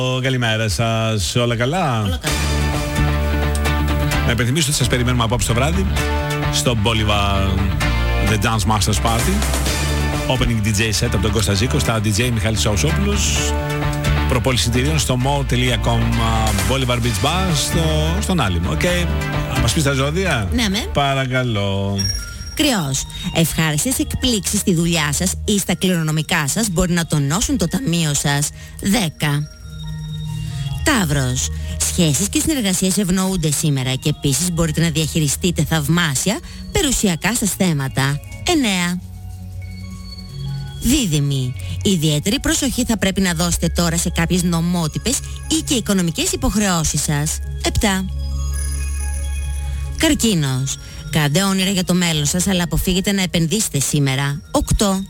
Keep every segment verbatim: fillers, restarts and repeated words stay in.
Καλημέρα σας, όλα καλά? Όλα καλά. Να υπενθυμίσω ότι σας περιμένουμε απόψε το βράδυ στο Bolivar The Dance Masters Party. Opening ντι τζέι set από τον Κώστα Ζήκο, στα ντι τζέι Μιχάλης Σαουσόπουλος. Προπόληση εισιτηρίων στο mall τελεία com Bolivar Beach Bar στο, στον Άλυμο. Οκ, okay. Μας πεις τα ζώδια? Ναι, με. Παρακαλώ. Κρυός. Ευχάριστες εκπλήξεις στη δουλειά σας ή στα κληρονομικά σας μπορεί να τονώσουν το ταμείο σας. δέκα. Ταύρος. Σχέσεις και συνεργασίες ευνοούνται σήμερα και επίσης μπορείτε να διαχειριστείτε θαυμάσια περιουσιακά σας θέματα. εννέα. Δίδυμοι. Ιδιαίτερη προσοχή θα πρέπει να δώσετε τώρα σε κάποιες νομότυπες ή και οικονομικές υποχρεώσεις σας. επτά. Καρκίνος. Κάντε όνειρα για το μέλλον σας, αλλά αποφύγετε να επενδύσετε σήμερα. οκτώ.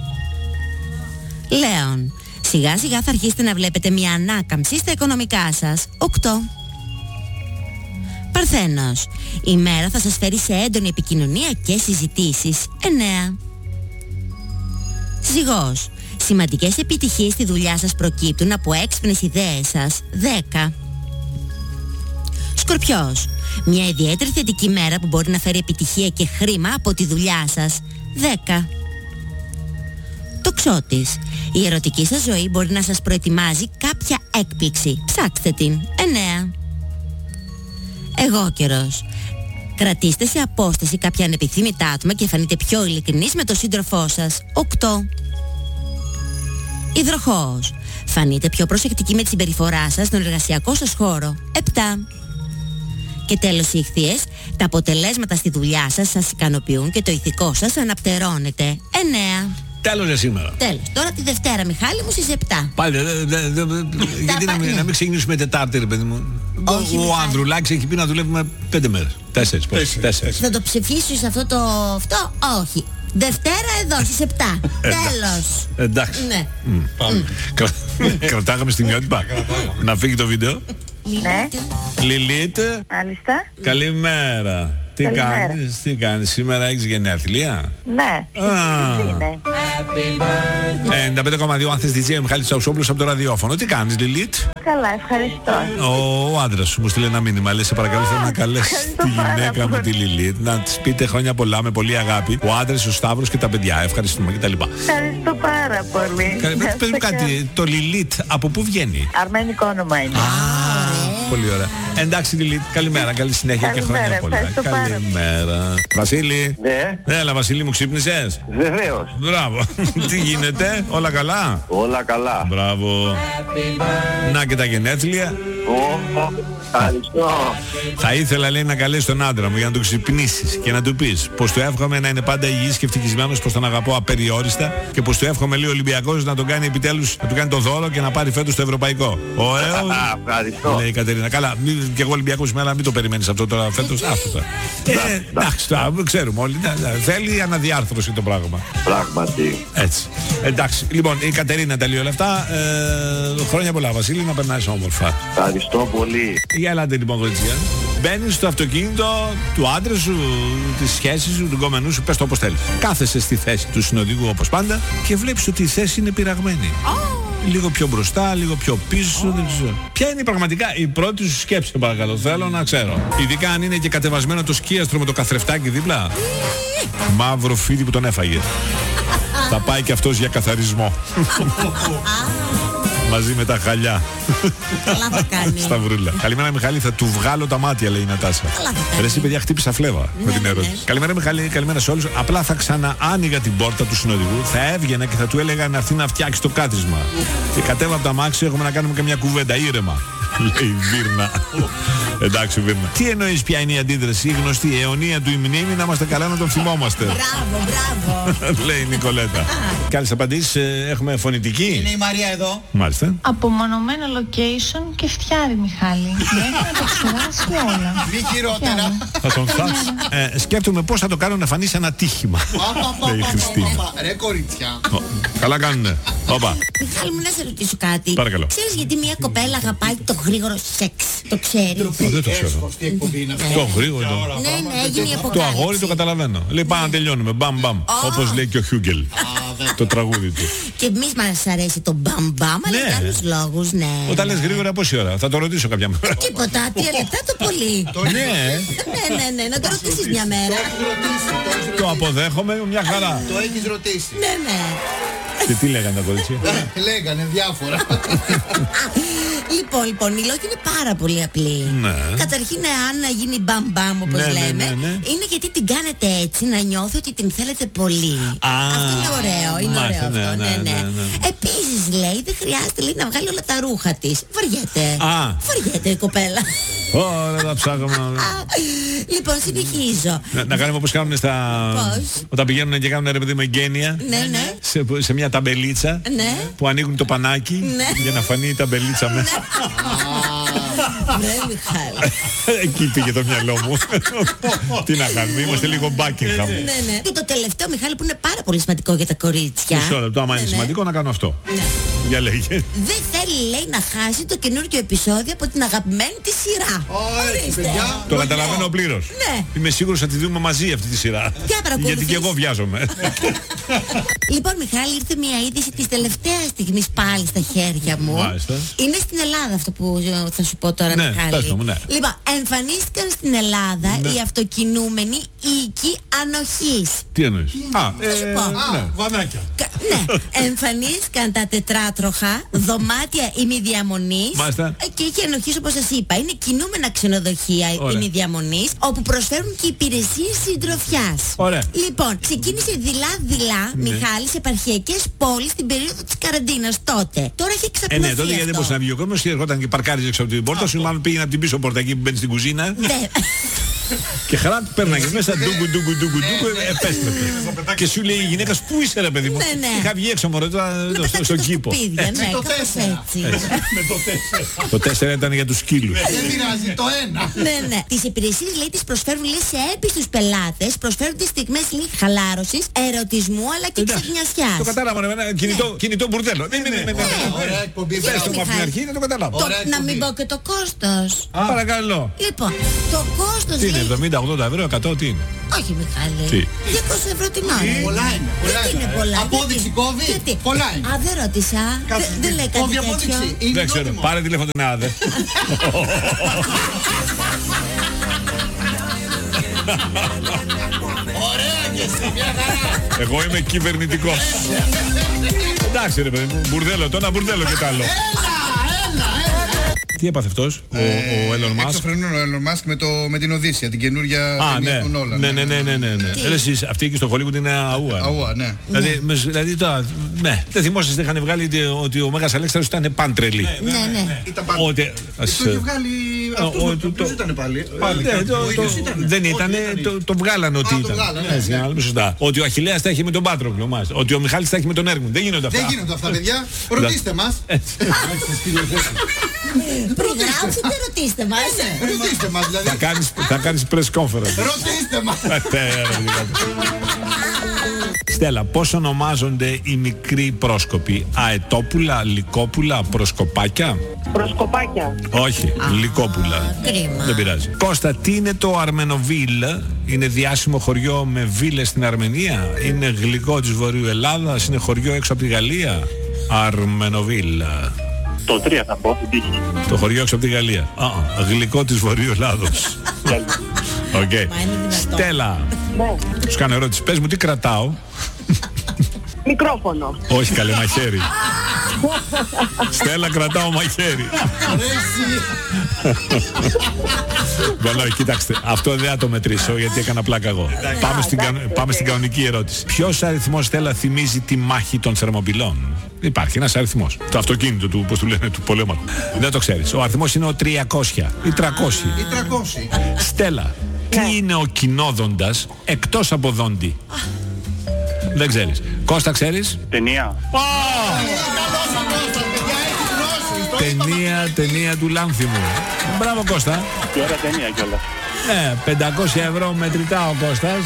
Λέων. Σιγά σιγά θα αρχίσετε να βλέπετε μια ανάκαμψη στα οικονομικά σας. οκτώ. Παρθένος. Η μέρα θα σας φέρει σε έντονη επικοινωνία και συζητήσεις. εννέα. Ζυγός. Σημαντικές επιτυχίες στη δουλειά σας προκύπτουν από έξυπνες ιδέες σας. δέκα. Σκορπιός. Μια ιδιαίτερη θετική μέρα που μπορεί να φέρει επιτυχία και χρήμα από τη δουλειά σας. δέκα. Τοξότης. Η ερωτική σας ζωή μπορεί να σας προετοιμάζει κάποια έκπληξη. Ψάξτε την. εννέα. Εγώκερος. Κρατήστε σε απόσταση κάποια ανεπιθύμητα άτομα και φανείτε πιο ειλικρινείς με τον σύντροφό σας. οκτώ. Υδροχόος. Φανείτε πιο προσεκτικοί με τη συμπεριφορά σας στον εργασιακό σας χώρο. επτά. Και τέλος οι Ιχθύες, τα αποτελέσματα στη δουλειά σας σας ικανοποιούν και το ηθικό σας αναπτερώνεται. εννέα. Τέλος για σήμερα. Τέλος. Τώρα τη Δευτέρα, Μιχάλη μου, στις επτά. Πάλι, δε, δε, δε, γιατί να μην, να μην ξεκινήσουμε Τετάρτη, ρε παιδί μου. Όχι, ο Μιχάλη. Ανδρουλάκης έχει πει να δουλεύουμε πέντε μέρες. Τέσσερις, πώς, τέσσερις. Θα το ψηφίσεις αυτό το... αυτό, όχι. Δευτέρα εδώ στις επτά. Τέλος. Εντάξει. Ναι. Μμ. Κρα- Κρατάγαμε στιγμιότυπα. Να φύγει το βίντεο. Ναι. Λιλίτ, Μάλιστα. καλημέρα. Τι Καλημέρα. κάνεις, τι κάνεις, σήμερα έχεις γενέθλια? Ναι. Α. Τι είναι. ενενήντα πέντε κόμμα δύο Άνθες ντι τζέι, ο Μιχάλης Σαουσόπουλος από το ραδιόφωνο. Τι κάνεις, Λιλίτ? Καλά, ευχαριστώ. Ο, ο άντρας σου μου στείλε ένα μήνυμα. Λέει, σε παρακαλώ, θέλω να καλέσει ευχαριστώ τη πάρα γυναίκα μου πολύ. τη Λιλίτ, να της πείτε χρόνια πολλά με πολύ αγάπη. Ο άντρας, ο Σταύρος και τα παιδιά. Ευχαριστούμε κτλ. Ευχαριστώ πάρα πολύ. Πες Να μου είστε καλά. κάτι, το Λιλίτ από πού βγαίνει? Αρμένικο όνομα είναι. Πολύ ωραία. Εντάξει, Λιλίτ, καλημέρα, καλή συνέχεια και Καλημέρα, χρόνια πολλά. ευχαριστώ πάρα πολύ. Καλημέρα. Βασίλη. Ναι, Έλα, Βασίλη, μου ξύπνησες? βεβαίως. Μπράβο. Τι γίνεται, όλα καλά? Όλα καλά. Μπράβο. Να και τα γενέθλια. Ω, ευχαριστώ. Θα ήθελα, λέει, να καλέσει τον άντρα μου για να τον ξυπνήσεις και να του πεις πως του εύχομαι να είναι πάντα υγιής και ευτυχισμένος, πως τον αγαπώ απεριόριστα και πως του εύχομαι, λέει, ο Ολυμπιακός να τον κάνει επιτέλους, να του κάνει το δώρο και να πάρει φέτος το ευρωπαϊκό. Ωραίο. Α, ευχαριστώ. Λέει η Κατερίνα. Καλά, μη, και εγώ Ολυμπιακός είμαι, αλλά μην το περιμένεις αυτό τώρα φέτος. Αυτό τώρα. Ε, εντάξει, τώρα, ξέρουμε όλοι. Να- να- Θέλει αναδιάρθρωση το πράγμα. Πράγματι. Έτσι. Εντάξει. Λοιπόν, η Κατερίνα τα λέει όλα αυτά. Ε, χρόνια πολλά, Βασίλη, να περνάς όμορφα. Ευχαριστώ πολύ. Για ελάτε λοιπόν, κορίτσια. Μπαίνεις στο αυτοκίνητο του άντρα σου, της σχέσης σου, του κομμενού σου, πες το όπως θέλεις. Κάθεσαι στη θέση του συνοδηγού όπως πάντα και βλέπεις ότι η θέση είναι πειραγμένη. Λίγο πιο μπροστά, λίγο πιο πίσω, δεν ξέρω. Ποια είναι πραγματικά η πρώτη σου σκέψη, παρακαλώ, θέλω να ξέρω. Ειδικά αν είναι και κατεβασμένο το σκίαστρο με το καθρεφτάκι δίπλα. Μαύρο φίδι που τον έφαγε. Θα πάει και αυτός για καθαρισμό. Μαζί με τα χαλιά. Καλά θα κάνει. Σταυρούλα. Καλημέρα, Μιχάλη, θα του βγάλω τα μάτια, λέει η Νατάσα. Καλά θα κάνει. Ρε, εσύ, παιδιά, χτύπησα φλέβα με την ναι, ερώτηση. ναι. Καλημέρα, Μιχάλη, καλημέρα σε όλους. Απλά θα ξαναάνοιγα την πόρτα του συνοδηγού, θα έβγαινα και θα του έλεγα να έρθει να φτιάξει το κάθισμα. Και κατέβα από τα μάξι, έχουμε να κάνουμε και μια κουβέντα ήρεμα. Λέει η Βίρνα. Εντάξει, Βίρνα. Τι εννοείς, ποια είναι η αντίδραση, η γνωστή αιωνία του η μνήμη, να είμαστε καλά να τον θυμόμαστε. Μπράβο, μπράβο. Λέει η Νικολέτα. Καλές απαντήσεις, ε, έχουμε φωνητική. Είναι η Μαρία εδώ. Μάλιστα. Απομονωμένο location και φτιάρι, Μιχάλη. Μέχρι να το ξεχάσει όλα. Μη χειρότερα. Θα τον θάψω. Ε, σκέφτομαι πώς θα το κάνω να φανεί σε ένα τύχημα. Λέει η Χριστίνα. Ρε κορίτσια. Ω, καλά κάνουνε. Όπα. Μιχάλη μου, να σε ρωτήσω κάτι. Παρακαλώ. Ξέρεις γιατί μια κοπέλα αγαπάει το γρήγορο σεξ? Το ξέρεις? Ω, δεν το ξέρω. Έσχος, τι εκπομπή είναι αυτό. Το γρήγορο. το- Ναι, ναι, έγινε η Το αποκάλυψη. αγόρι το καταλαβαίνω. Λέει πάμε να τελειώνουμε. Μπαμ μπαμ. Όπως λέει και ο Χιούγκελ. Α, το τραγούδι του. Και εμείς μας αρέσει το μπαμπάμ, αλλά για άλλους λόγους, ναι. Όταν λες γρήγορα πόση ώρα, θα το ρωτήσω κάποια μέρα. Τίποτα, τρία λεπτά το πολύ. Ναι. Ναι, ναι, ναι, να το ρωτήσεις μια μέρα. Το αποδέχομαι μια χαρά. Το έχεις ρωτήσει. Ναι, ναι. Και τι λέγανε τα κορίτσια? Λέγανε διάφορα. Λοιπόν, λοιπόν, η λόγη είναι πάρα πολύ απλή. Ναι. Καταρχήν, αν να γίνει μπαμ μπαμ, όπως Ναι, ναι, λέμε, ναι, ναι. είναι γιατί την κάνετε έτσι να νιώθει ότι την θέλετε πολύ. Α, αυτό είναι ωραίο, είναι μάλιστα, ωραίο ναι, αυτό. ναι, Ναι, ναι. ναι, ναι. Επίσης, λέει, δεν χρειάζεται λέει, να βγάλει όλα τα ρούχα της. Βαριέται. Α. Βαριέται η κοπέλα. Ωραία, τα ψάχνουμε. Λοιπόν, συνεχίζω. Να, να κάνουμε όπως κάνουν στα... Πώς? Όταν πηγαίνουν και κάνουν ρε παιδί με εγγένεια. Ναι, ναι. Σε, σε μια ταμπελίτσα. Ναι. Που ανοίγουν το πανάκι. Ναι. Για να φανεί η ταμπελίτσα μέσα. Βρε Μιχάλη. Εκεί πήγε το μυαλό μου. Τι να κάνουμε, είμαστε λίγο Buckingham. Ναι, ναι. Και το τελευταίο, Μιχάλη, που είναι πάρα πολύ σημαντικό για τα κορίτσια. Μισό λεπτό, άμα Ναι, είναι ναι. σημαντικό να κάνω αυτό. Ναι. Για λέγε. Δεν θέλει, λέει, να χάσει το καινούργιο επεισόδιο από την αγαπημένη τη σειρά. Ωραία, παιδιά. Το καταλαβαίνω πλήρως. Ναι. Είμαι σίγουρος ότι τη δούμε μαζί αυτή τη σειρά. Ποια παρακολουθείς? Γιατί και εγώ βιάζομαι. Λοιπόν, Μιχάλη, ήρθε μια είδηση της τελευταίας στιγμής πάλι στα χέρια μου. Μάλιστα. Είναι στην Ελλάδα αυτό που ε, θα σου πω τώρα, Ναι, Μιχάλη. πες το μου, ναι. Λοιπόν, εμφανίστηκαν στην Ελλάδα Ναι. οι αυτοκινούμενοι οίκοι ανοχής. Τι εννοείς? Α, Θα σου πω. Α, βανάκια. Κα- Ναι, εμφανίστηκαν τα τετράτροχα δωμάτια ημιδιαμονής. Μάλιστα. Ε, και είχε ενοχής, όπως σας είπα. Είναι κινούμενα ξενοδοχεία Ωραία. ημιδιαμονής, όπου προσφέρουν και υπηρεσίες συντροφιάς. Ωραία. Λοιπόν, ξεκίνησε δειλά-δειλά, Ναι. Μιχάλη, σε επαρχιακές πόλεις την περίοδο της καραντίνας τότε. Τώρα έχει Ε, εξαπλωθεί ναι, τότε γιατί δεν αυτό. μπορούσε να βγει ο κόσμος και ερχόταν και παρκάριζε έξω από την πόρτα σου, μάλλον πήγαινε από την πίσω πόρτα εκεί που μπαίνει στην κουζίνα Ναι. και χαρά πέρναγε μέσα, ντούγκου, ντούγκου, ντούγκου, ντούγκου, επέστρεφε. Και σου λέει η γυναίκα, πού είσαι ρε παιδί μου? Ναι, ναι. Είχα βγει έξω μωρέ, τώρα, Να στο- πετάξει στον τα κήπο. σκουπίδια, ναι, το κάπως τέσσερα. έτσι. Το τέσσερα ήταν για τους σκύλους. Δεν πειράζει, το ένα. Ναι, ναι. Τις υπηρεσίες, λέει, τις προσφέρουν, λέει, σε έπιστους πελάτες, προσφέρονται στιγμές, λέει, χαλάρωσης, ερωτισμού, αλλά και Εντάξει, ξαφνιασιάς. Το κατάλαβα, ρε, ένα κινητό, κινητό μπουρδέλο. Ναι, ναι, ναι, ναι, ναι. Ωραία εκπομπή. Πες το μου από την αρχή να το καταλάβω. Το- Ωραία να μην εκπομπή. πω και το κόστος. Παρακαλώ. Λοιπόν, το κόστος, Τι είναι, λέει, εβδομήντα ογδόντα ευρώ, εκατό, τι είναι? όχι Μιχάλη, Τι? διακόσια ευρώ την ώρα. Πολλά είναι. πολλά Γιατί είναι είναι. πολλά? Απόδειξη γιατί? κόβει. Γιατί? Πολλά είναι. Α, δεν ρώτησα. Κάτσε, Δεν- Δεν λέει κάτι κόβει τέτοιο. απόδειξη. Είναι Δεν ξέρω, νόμιμο. πάρε τηλέφωνο την άδε. Ωραία και εσύ, μια χαρά. Εγώ είμαι κυβερνητικός. Εντάξει ρε παιδί μου, μπουρδέλο, το ένα μπουρδέλο και το άλλο. Έλα, έλα, έλα. Τι έπαθε αυτός, ο, ο Elon Musk? Εξωφρενούν ο Elon Musk με, το, με την Οδύσσια, την καινούργια Α, ταινία ναι. του Νόλαν. Ναι, ναι, ναι, ναι, ναι, ναι. Τι? Έλα εσείς, αυτή εκεί στο Hollywood είναι αούα. Αούα, ναι. Δηλαδή, με- δηλαδή τώρα, ναι, δεν θυμόσαστε είχαν βγάλει ότι- ότι ο Μέγας Αλέξανδρος ήταν πάντρελη. Ναι, ναι. Ήταν πάλι. Ότι, ας, Το είχε βγάλει αυτός, ο- ο- το- ποιος το- ήταν πάλι. Ναι, Πάλι, το- ο το- ίδιος ήταν. δεν Όχι, ήταν, ήταν. το, το βγάλανε ότι Α, το ήταν. βγάλανε, ναι, Έτσι, για να λέμε σωστά. Ότι ο Αχιλλέας τα έχει με τον Πάτροκλο, μάλιστα. Ότι ο Μιχάλης τα έχει με τον Έργο. Δεν γίνονται αυτά. Δεν γίνονται αυτά, παιδιά. Ρωτήστε μας. Πριν γράψετε, ρωτήστε μας. Ρωτήστε μας, δηλαδή. Θα κάνεις, θα κάνεις press conference. Ρωτήστε μας. Στέλλα, πώς ονομάζονται οι μικροί πρόσκοποι? Αετόπουλα, λυκόπουλα, προσκοπάκια? Προσκοπάκια. Όχι, λυκόπουλα. Κρίμα. Δεν πειράζει. Κώστα, τι είναι το Αρμενοβίλ? Είναι διάσημο χωριό με βίλες στην Αρμενία? Είναι γλυκό της Βορείου Ελλάδας? Είναι χωριό έξω από τη Γαλλία? Αρμενοβίλ. Το τρία θα πω, την τύχη. Το χωριό έξω από τη Γαλλία. Α, γλυκό της Βορείου Ελλάδος. Οκ. Μα είναι δυνατόν. Στέλλα, Ναι. σου κάνω ερώτηση. Πες μου τι κρατάω. Μικρόφωνο. Όχι καλέ, μαχαίρι. Στέλλα, κρατάω μαχαίρι. Voilà, κοιτάξτε, αυτό δεν θα το μετρήσω γιατί έκανα πλάκα εγώ. Πάμε στην, κανο- πάμε στην κανονική ερώτηση. Ποιος αριθμός, Στέλλα, θυμίζει τη μάχη των Θερμοπυλών? Υπάρχει ένας αριθμός. Το αυτοκίνητο του, πώς του λένε, του πολέμου. Δεν το ξέρεις. Ο αριθμός είναι ο τριακόσια ή τριακόσια. Ή τριακόσια. Στέλλα, τι είναι ο κοινόδοντας εκτός από δόντι? Δεν ξέρεις. Κώστα, ξέρεις? Ταινία. Ταινία, ταινία του Λάνθιμου. Μπράβο Κώστα. Και ωραία ταινία κιόλας. Ναι, πεντακόσια ευρώ μετρητά ο Κώστας.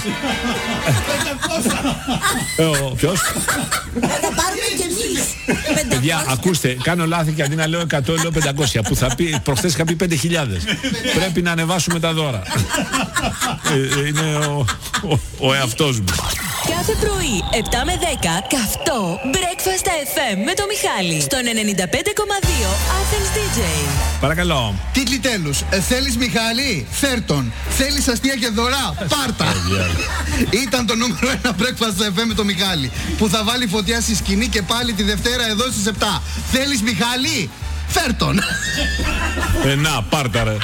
Ε, ο- Ποιος? Θα πάρουμε κι εμείς. Παιδιά, ακούστε, κάνω λάθη και αντί να λέω εκατό λέω πεντακόσια. Που θα πει, προχθές είχα πει πέντε χιλιάδες. Πρέπει να ανεβάσουμε τα δώρα. Ε, ε, Είναι ο, ο, ο εαυτός μου. Κάθε πρωί, επτά με δέκα, καυτό Breakfast εφ εμ με το Μιχάλη. Στον ενενήντα πέντε κόμμα δύο Athens ντι τζέι. Παρακαλώ. Τίτλοι τέλους. Ε, θέλεις Μιχάλη? Φέρτον. Θέλεις αστεία και δωρά? Πάρτα. Ήταν το νούμερο ένα Breakfast εφ εμ με το Μιχάλη, που θα βάλει φωτιά στη σκηνή και πάλι τη Δευτέρα εδώ στις επτά. Θέλεις Μιχάλη? Φέρτον. Ε, να, πάρτα ρε.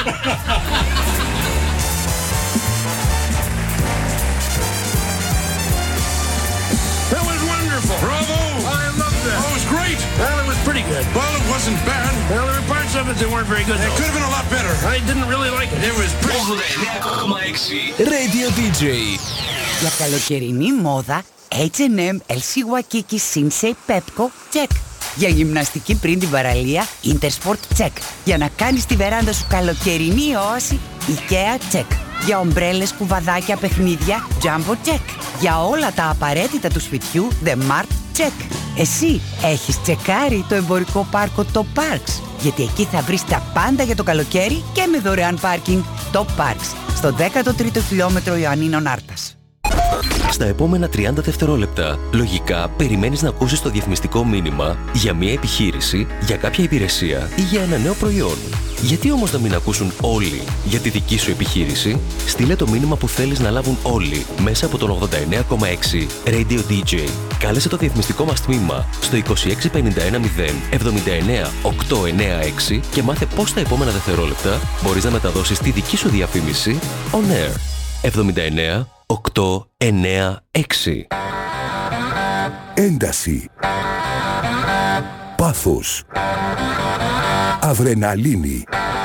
That was wonderful. Bravo! I loved that. Oh, it was great. Well, it was pretty good. Well, it wasn't bad. Well, there were parts of it that weren't very good. It could have been a lot better. I didn't really like it. It was pretty. Radio ντι τζέι. Για καλοκαιρινή μόδα, έιτς εντ εμ, ελ σι Waikiki, Sensei, Pepco, check. Για γυμναστική πριν την παραλία, Intersport, check. Για να κάνεις τη βεράντα σου καλοκαιρινή όαση, IKEA, check. Για ομπρέλες, κουβαδάκια, παιχνίδια, Jumbo, check. Για όλα τα απαραίτητα του σπιτιού, The Mart, check. Εσύ έχεις τσεκάρει το εμπορικό πάρκο Top Parks? Γιατί εκεί θα βρεις τα πάντα για το καλοκαίρι και με δωρεάν πάρκινγκ. Top Parks, στο δέκατο τρίτο χιλιόμετρο Ιωαννίνων Άρτας. Στα επόμενα τριάντα δευτερόλεπτα, λογικά περιμένεις να ακούσεις το διαφημιστικό μήνυμα για μια επιχείρηση, για κάποια υπηρεσία ή για ένα νέο προϊόν. Γιατί όμως να μην ακούσουν όλοι για τη δική σου επιχείρηση? Στείλε το μήνυμα που θέλεις να λάβουν όλοι μέσα από τον ογδόντα εννέα κόμμα έξι Radio ντι τζέι. Κάλεσε το διαφημιστικό μας τμήμα στο είκοσι έξι πενήντα ένα μηδέν εβδομήντα εννέα οκτακόσια ενενήντα έξι και μάθε πώς τα επόμενα δευτερόλεπτα μπορείς να μεταδώσεις τη δική σου διαφήμιση on air. εβδομήντα εννέα οκτακόσια ενενήντα έξι. Ένταση. Πάθος. Αδρεναλίνη.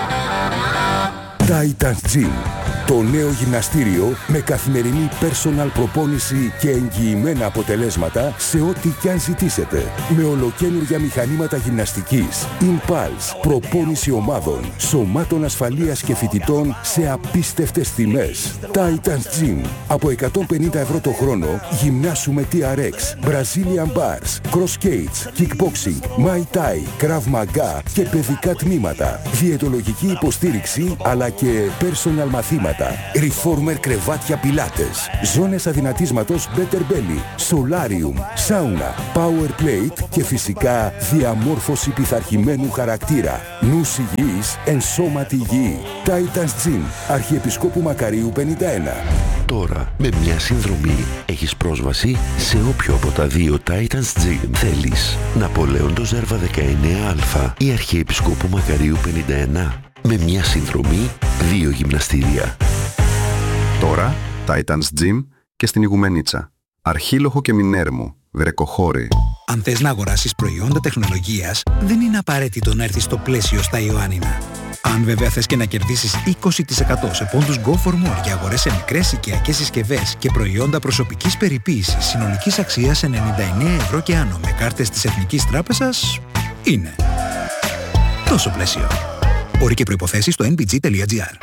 Titans Gym. Το νέο γυμναστήριο με καθημερινή personal προπόνηση και εγγυημένα αποτελέσματα σε ό,τι κι αν ζητήσετε. Με ολοκαίνουργια μηχανήματα γυμναστικής, Impulse, προπόνηση ομάδων, σωμάτων ασφαλείας και φοιτητών σε απίστευτες τιμές. Titans Gym. Από εκατόν πενήντα ευρώ το χρόνο γυμνάσου με τι αρ εξ, Brazilian Bars, Cross Skates, Kickboxing, Muay Thai, Krav Maga και παιδικά τμήματα. Διαιτολογική υποστήριξη αλλά και personal μαθήματα. Reformer κρεβάτια πιλάτες, ζώνες αδυνατίσματος Better Belly, Solarium, Sauna, Power Plate και φυσικά διαμόρφωση πειθαρχημένου χαρακτήρα. Νους υγιής, εν σώματι υγιή. Titans Gym, Αρχιεπισκόπου Μακαρίου πενήντα ένα. Τώρα, με μια συνδρομή, έχεις πρόσβαση σε όποιο από τα δύο Titans Gym θέλεις. Ναπολέοντος Ζέρβα δεκαεννέα α ή Αρχιεπισκόπου Μακαρίου πενήντα ένα. Με μια συνδρομή, δύο γυμναστήρια. Τώρα, Titans Gym και στην Ιγουμενίτσα. Αρχίλοχο και Μινέρμο, Βρεκοχώρη. Αν θες να αγοράσεις προϊόντα τεχνολογίας, δεν είναι απαραίτητο να έρθεις στο πλαίσιο στα Ιωάννινα. Αν βέβαια θες και να κερδίσεις είκοσι τοις εκατό σε πόντους Go for More για αγορές σε μικρές οικιακές συσκευές και προϊόντα προσωπικής περιποίησης συνολικής αξίας ενενήντα εννέα ευρώ και άνω με κάρτες της Εθνικής Τράπεζας, είναι τόσο πλαίσιο. Όροι και προϋποθέσεις στο εν μπι τζι τελεία τζι άρ.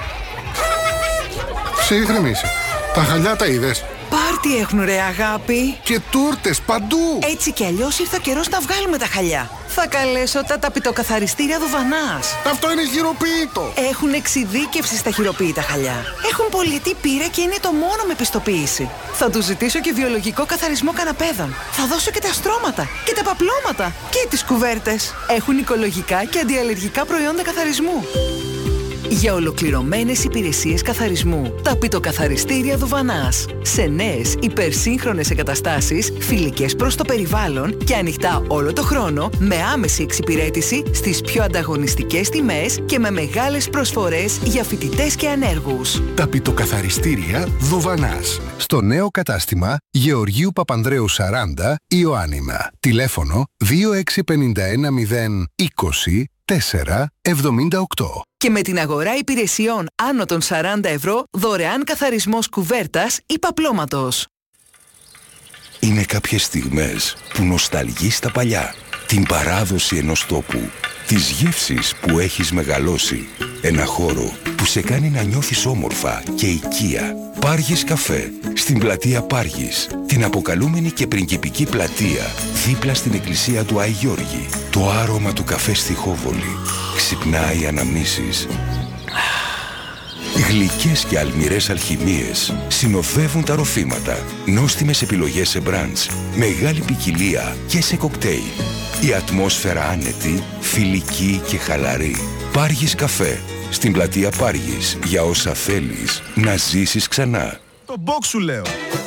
Ψύχρεμη είσαι. Τα χαλιά τα είδες? Πάρτι έχουν ρε αγάπη. Και τούρτες παντού. Έτσι κι αλλιώς ήρθε ο καιρός να βγάλουμε τα χαλιά. Θα καλέσω τα ταπητοκαθαριστήρια Δουβανάς. Αυτό είναι χειροποίητο. Έχουν εξειδίκευση στα χειροποίητα χαλιά. Έχουν πολιτή πείρα και είναι το μόνο με πιστοποίηση. Θα τους ζητήσω και βιολογικό καθαρισμό καναπέδων. Θα δώσω και τα στρώματα και τα παπλώματα και τις κουβέρτες. Έχουν οικολογικά και αντιαλλεργικά προϊόντα καθαρισμού. Για ολοκληρωμένες υπηρεσίες καθαρισμού, ταπητοκαθαριστήρια Δουβανάς. Σε νέες υπερσύγχρονες εγκαταστάσεις, φιλικές προς το περιβάλλον και ανοιχτά όλο το χρόνο, με άμεση εξυπηρέτηση στις πιο ανταγωνιστικές τιμές και με μεγάλες προσφορές για φοιτητές και ανέργους. Ταπητοκαθαριστήρια Δουβανάς. Στο νέο κατάστημα Γεωργίου Παπανδρέου σαράντα, Ιωάννινα. Τηλέφωνο δύο έξι πέντε ένα μηδέν είκοσι τέσσερα εβδομήντα οκτώ. Και με την αγορά υπηρεσιών άνω των σαράντα ευρώ, δωρεάν καθαρισμός κουβέρτας ή παπλώματος. Είναι κάποιες στιγμές που νοσταλγείς τα παλιά, την παράδοση ενός τόπου, τις γεύσεις που έχεις μεγαλώσει, ένα χώρο που σε κάνει να νιώθεις όμορφα και οικία. Πάργης Καφέ, στην πλατεία Πάργης, την αποκαλούμενη και πριγκιπική πλατεία, δίπλα στην εκκλησία του Άη Γιώργη. Το άρωμα του καφέ στη Χόβολη ξυπνάει αναμνήσεις. Γλυκές και αλμυρές αλχημίες συνοδεύουν τα ροφήματα. Νόστιμες επιλογές σε μπραντς, μεγάλη ποικιλία και σε κοκτέιλ. Η ατμόσφαιρα άνετη, φιλική και χαλαρή. Πάργης καφέ. Στην πλατεία Πάργης, για όσα θέλεις να ζήσεις ξανά. Το box σου λέω.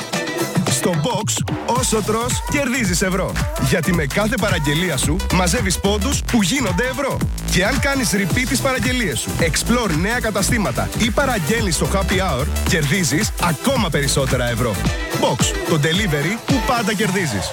Στο box, όσο τρως, κερδίζεις ευρώ. Γιατί με κάθε παραγγελία σου μαζεύεις πόντους που γίνονται ευρώ. Και αν κάνεις repeat τις παραγγελίες σου, explore νέα καταστήματα ή παραγγέλνεις στο happy hour, κερδίζεις ακόμα περισσότερα ευρώ. Box, το delivery που πάντα κερδίζεις.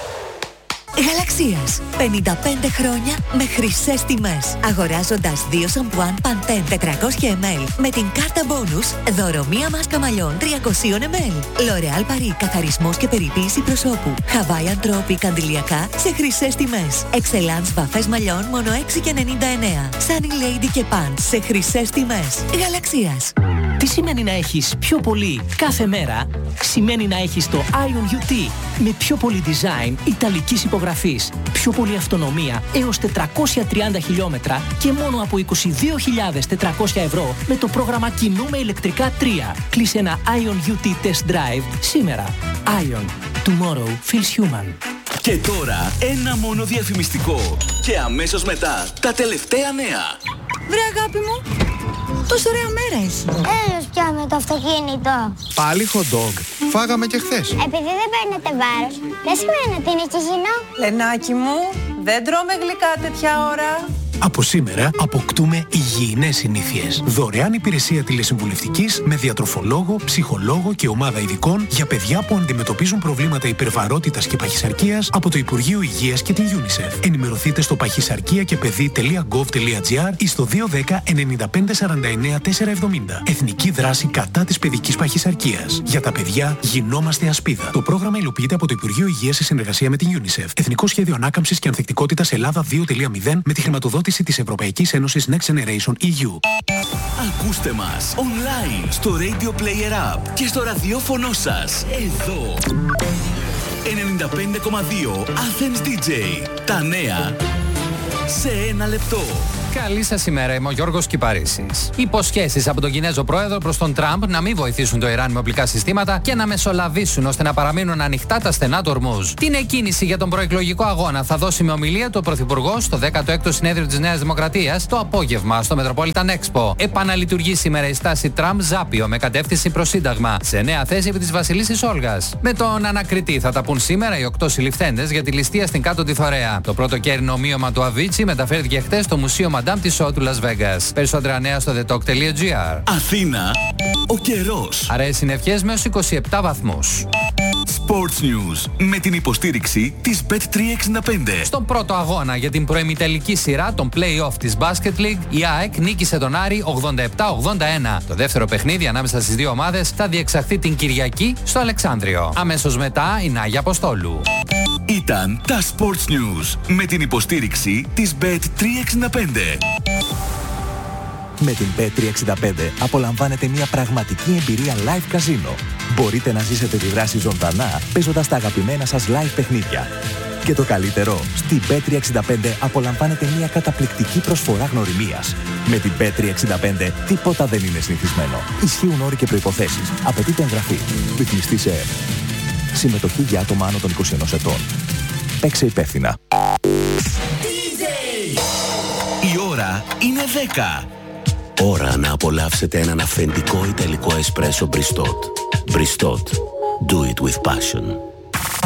Γαλαξίας. πενήντα πέντε χρόνια με χρυσές τιμές. Αγοράζοντας δύο σαμπουάν Pantene τετρακόσια μιλιλίτρα με την κάρτα bonus, δώρο μία μάσκα μαλλιών τριακόσια μιλιλίτρα. L'Oréal Paris, καθαρισμός και περιποίηση προσώπου. Hawaiian Tropic αντιλιακά σε χρυσές τιμές. Excellence βαφές μαλλιών μόνο έξι και ενενήντα εννέα. Sunny Lady και Pants σε χρυσές τιμές. Γαλαξίας. Τι σημαίνει να έχεις πιο πολύ κάθε μέρα? Σημαίνει να έχεις το Ion γιου τι με πιο πολύ design ιταλικής υπογραφής, πιο πολύ αυτονομία έως τετρακόσια τριάντα χιλιόμετρα και μόνο από είκοσι δύο χιλιάδες τετρακόσια ευρώ με το πρόγραμμα Κινούμε ηλεκτρικά τρία. Κλείσε ένα Ion γιου τι Test Drive σήμερα. Ion. Tomorrow feels human. Και τώρα ένα μόνο διαφημιστικό. Και αμέσως μετά τα τελευταία νέα. Βρε αγάπη μου, τόσο ωραία μέρα έχει. Έλος πια με το αυτοκίνητο. Πάλι hot dog. Φάγαμε και χθες. Επειδή δεν παίρνετε βάρος, δεν σημαίνει ότι είναι και υγιεινό. Λενάκι μου, δεν τρώμε γλυκά τέτοια ώρα. Από σήμερα αποκτούμε υγιεινές συνήθειες. Δωρεάν υπηρεσία τηλεσυμβουλευτικής με διατροφολόγο, ψυχολόγο και ομάδα ειδικών για παιδιά που αντιμετωπίζουν προβλήματα υπερβαρότητας και παχυσαρκίας από το Υπουργείο Υγείας και την UNICEF. Ενημερωθείτε στο παχυσαρκία και παιδί τελεία γκοβ τελεία τζι άρ ή στο δύο ένα μηδέν εννιά πέντε σαράντα εννέα τετρακόσια εβδομήντα. Εθνική δράση κατά της παιδικής παχυσαρκίας. Για τα παιδιά γινόμαστε ασπίδα. Το πρόγραμμα υλοποιείται από το Υπουργείο Υγείας σε συνεργασία με την UNICEF. Εθνικό Σχέδιο Ανάκαμψης και Ανθεκτικότητας Ελλάδα δύο κόμμα μηδέν με τη χρηματοδότηση της Ευρωπαϊκής Ένωσης Next Generation ι γιου. Ακούστε μας online στο Radio Player App και στο ραδιόφωνο σας εδώ. ενενήντα πέντε κόμμα δύο Athens ντι τζέι. Τα νέα σε ένα λεπτό. Καλή σας ημέρα, είμαι ο Γιώργος Κυπαρίσης. Υποσχέσεις από τον Κινέζο πρόεδρο προς τον Τραμπ να μην βοηθήσουν το Ιράν με οπλικά συστήματα και να μεσολαβήσουν ώστε να παραμείνουν ανοιχτά τα στενά του Ορμούζ. Την εκκίνηση για τον προεκλογικό αγώνα θα δώσει με ομιλία του ο Πρωθυπουργός στο δέκατο έκτο συνέδριο της Νέας Δημοκρατίας το απόγευμα στο Metropolitan Expo. Επαναλειτουργεί σήμερα η στάση Τραμπ Ζάπιο με κατεύθυνση προς Σύνταγμα σε νέα θέση επί της Βασιλίσσης Όλγας. Με τον ανακριτή θα τα πούν σήμερα οι οκτώ συλληφθέντες για τη ληστεία στην Κάτω τη Θωρέα. Το πρώτο κέρινο ομοίωμα του Αβίτσι μεταφέρθηκε χτες στο Μουσείο Madame Tussauds του Las Vegas. Περισσότερα νέα στο the talk τελεία τζι άρ. Αθήνα, ο καιρός. Αραιές συννεφιές με έως είκοσι επτά βαθμούς. Sports News με την υποστήριξη της μπετ τριακόσια εξήντα πέντε. Στον πρώτο αγώνα για την προημιτελική σειρά των play-off της Basket League, η ΑΕΚ νίκησε τον Άρη ογδόντα επτά ογδόντα ένα. Το δεύτερο παιχνίδι ανάμεσα στις δύο ομάδες θα διεξαχθεί την Κυριακή στο Αλεξάνδριο. Αμέσως μετά η Νάγια Αποστόλου. Ήταν τα Sports News με την υποστήριξη της μπετ τριακόσια εξήντα πέντε. Με την μπετ τριακόσια εξήντα πέντε απολαμβάνετε μια πραγματική εμπειρία live καζίνο. Μπορείτε να ζήσετε τη δράση ζωντανά παίζοντας τα αγαπημένα σας live παιχνίδια. Και το καλύτερο, στην μπετ τριακόσια εξήντα πέντε απολαμβάνετε μια καταπληκτική προσφορά γνωριμίας. Με την μπετ τριακόσια εξήντα πέντε τίποτα δεν είναι συνηθισμένο. Ισχύουν όροι και προϋποθέσεις. Απαιτείται εγγραφή. Ρυθμιστή σε ΕΕΠ. Συμμετοχή για άτομα άνω των είκοσι ενός ετών. Παίξε υπεύθυνα. Η ώρα είναι δέκα. Ώρα να απολαύσετε έναν αυθεντικό ιταλικό εσπρέσο Bristot. Bristot. Do it with passion.